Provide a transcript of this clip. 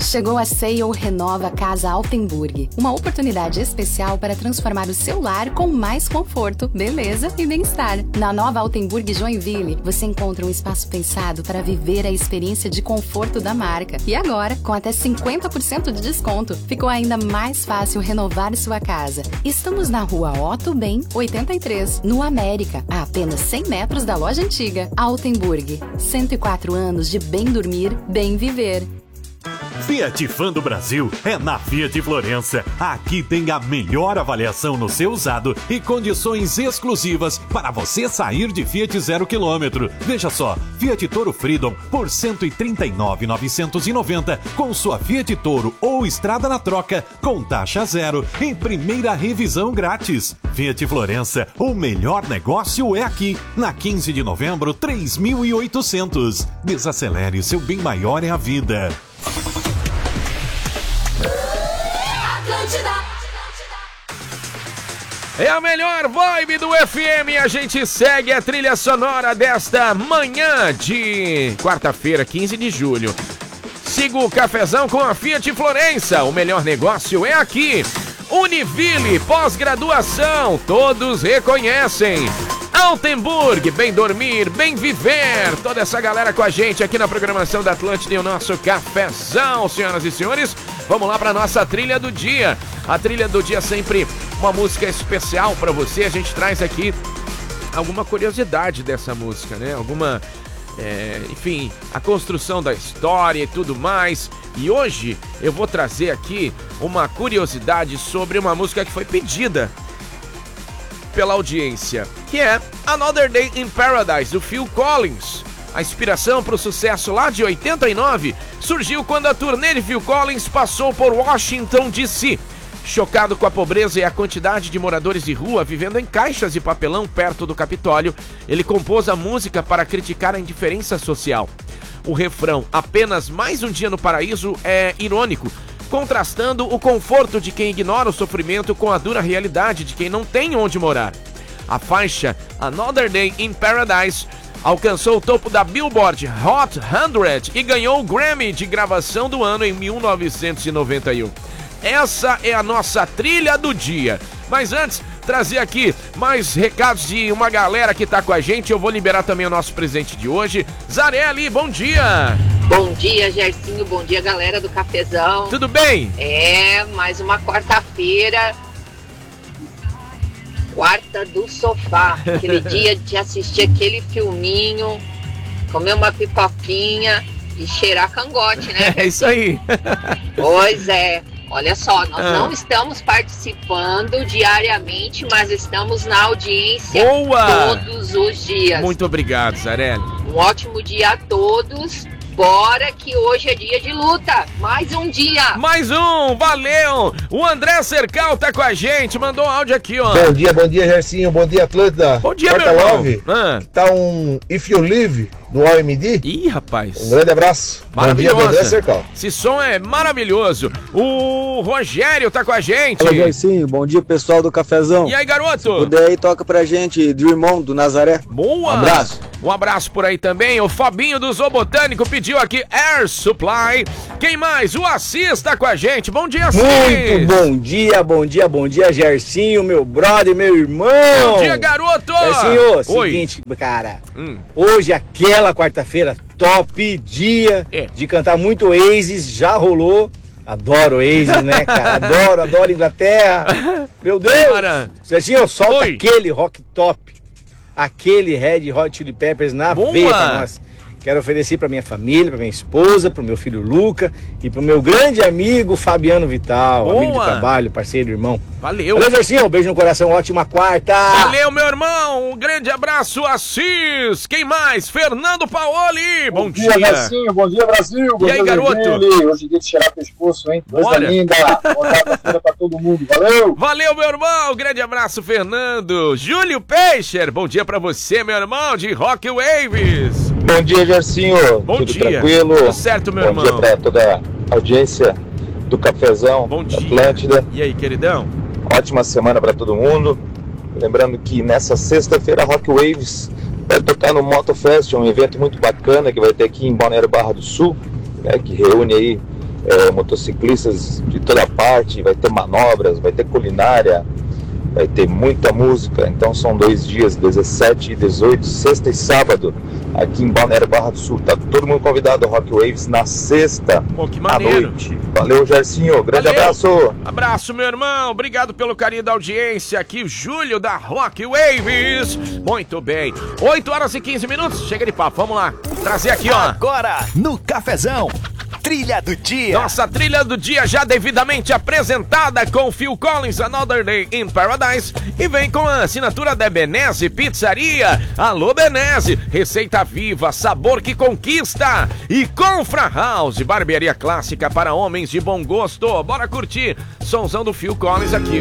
Chegou a Sale Renova Casa Altenburg, uma oportunidade especial para transformar o seu lar com mais conforto, beleza e bem-estar. Na nova Altenburg Joinville, você encontra um espaço pensado para viver a experiência de conforto da marca. E agora, com até 50% de desconto, ficou ainda mais fácil renovar sua casa. Estamos na rua Otto Ben, 83, no América, a apenas 100 metros da loja antiga. Altenburg, 104 anos de bem dormir, bem viver. Fiat Fan do Brasil é na Fiat Florença. Aqui tem a melhor avaliação no seu usado e condições exclusivas para você sair de Fiat 0 km. Veja só, Fiat Toro Freedom por R$ 139.990 com sua Fiat Toro ou Estrada na troca com taxa zero em primeira revisão grátis. Fiat Florença, o melhor negócio é aqui. Na 15 de novembro, 3.800. Desacelere, seu bem maior é a vida. É a melhor vibe do FM. A gente segue a trilha sonora desta manhã de quarta-feira, 15 de julho. Siga o cafezão com a Fiat Florença. O melhor negócio é aqui. Univille, pós-graduação, todos reconhecem. Altenburg, bem dormir, bem viver. Toda essa galera com a gente aqui na programação da Atlântida e o nosso cafezão, senhoras e senhores. Vamos lá para nossa trilha do dia. A trilha do dia sempre uma música especial para você. A gente traz aqui alguma curiosidade dessa música, né? Alguma, enfim, a construção da história e tudo mais. E hoje eu vou trazer aqui uma curiosidade sobre uma música que foi pedida pela audiência, que é Another Day in Paradise, do Phil Collins. A inspiração para o sucesso lá de 89 surgiu quando a turnê de Phil Collins passou por Washington, D.C. Chocado com a pobreza e a quantidade de moradores de rua vivendo em caixas de papelão perto do Capitólio, ele compôs a música para criticar a indiferença social. O refrão, apenas mais um dia no paraíso, é irônico, contrastando o conforto de quem ignora o sofrimento com a dura realidade de quem não tem onde morar. A faixa Another Day in Paradise alcançou o topo da Billboard Hot 100 e ganhou o Grammy de gravação do ano em 1991. Essa é a nossa trilha do dia. Mas antes, trazer aqui mais recados de uma galera que tá com a gente. Eu vou liberar também o nosso presente de hoje. Zarelli, bom dia! Bom dia, Gercinho. Bom dia, galera do Cafezão. Tudo bem? Mais uma quarta-feira. Quarta do sofá. Aquele dia de assistir aquele filminho, comer uma pipoquinha e cheirar cangote, né? É isso aí. Pois é. Olha só, nós não estamos participando diariamente, mas estamos na audiência todos os dias. Muito obrigado, Zarelli. Um ótimo dia a todos. Bora que hoje é dia de luta. Mais um dia. Mais um, valeu. O André Cercal tá com a gente, mandou um áudio aqui, ó. Bom dia, Gercinho. Bom dia, Atlântida. Bom dia, meu irmão. Love. Tá um If You Live do OMD. Ih, rapaz. Um grande abraço. Maravilhoso. Bom dia, André Cercal. Esse som é maravilhoso. O Rogério tá com a gente. Fala, Gercinho. Bom dia, pessoal do Cafezão. E aí, garoto? Se puder aí, toca pra gente Dream On, do Nazaré. Boa. Um abraço. Um abraço por aí também. O Fabinho do Zoobotânico pediu aqui Air Supply. Quem mais? O Assis tá com a gente. Bom dia, Assis. Muito bom dia, Gercinho, meu brother, meu irmão. Bom dia, garoto. Gercinho, seguinte, cara. Hoje, aquela quarta-feira, top dia de cantar muito Oasis, já rolou. Adoro Oasis, né, cara? Adoro Inglaterra. Meu Deus. Gercinho, solta aquele rock top. Aquele Red Hot Chili Peppers na veia pra nós. Quero oferecer pra minha família, pra minha esposa, pro meu filho Luca e pro meu grande amigo Fabiano Vital, amigo de trabalho, parceiro, irmão. Valeu. Valeu, Gercinho. Um beijo no coração, ótima quarta. Valeu, meu irmão. Um grande abraço, Assis. Quem mais? Fernando Paoli. Bom dia. Gercinho. Bom dia, Brasil. E aí, garoto? Hoje é dia de cheirar pescoço, hein? Coisa linda. Boa quarta-feira pra todo mundo. Valeu. Valeu, meu irmão. Grande abraço, Fernando. Júlio Peixer. Bom dia pra você, meu irmão, de Rock Waves. Bom dia, Gercinho. Bom Tudo dia. Tranquilo? Tudo certo, meu irmão. Bom dia pra toda a audiência do Cafezão. Bom dia. Atlântida. E aí, queridão? Ótima semana pra todo mundo. Lembrando que nessa sexta-feira a Rock Waves vai tocar no Motofest, um evento muito bacana que vai ter aqui em Balneário Barra do Sul, né, que reúne aí motociclistas de toda parte, vai ter manobras, vai ter culinária, vai ter muita música. Então são 2 dias, 17 e 18, sexta e sábado, aqui em Balneário Barra do Sul. Tá todo mundo convidado ao Rock Waves na sexta à noite. Valeu, Gersinho, grande abraço. Abraço, meu irmão, obrigado pelo carinho da audiência. Aqui o Júlio da Rock Waves. Muito bem, 8 horas e 15 minutos, chega de papo, vamos lá, trazer aqui, ó. Agora, no Cafezão, Trilha do Dia. Nossa trilha do dia já devidamente apresentada com Phil Collins, Another Day in Paradise. E vem com a assinatura da Benese Pizzaria. Alô, Benese, receita viva, sabor que conquista. E Confra House, barbearia clássica para homens de bom gosto. Bora curtir, sonzão do Phil Collins aqui.